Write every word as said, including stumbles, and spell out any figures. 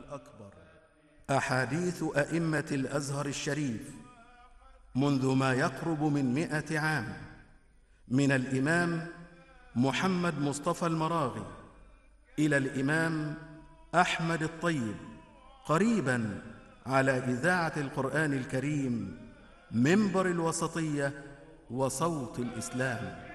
الأكبر. أحاديث أئمة الأزهر الشريف منذ ما يقرب من مئة عام، من الإمام محمد مصطفى المراغي إلى الإمام أحمد الطيب، قريباً على إذاعة القرآن الكريم، منبر الوسطية وصوت الإسلام.